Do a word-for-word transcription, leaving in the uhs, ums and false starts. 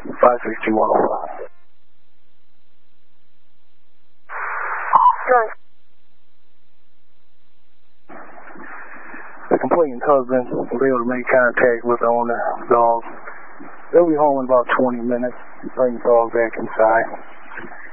five six two one oh five. Drunk. The complainant's husband was able to make contact with the owner of the dog. They'll be home in about twenty minutes. Bring the dog back inside.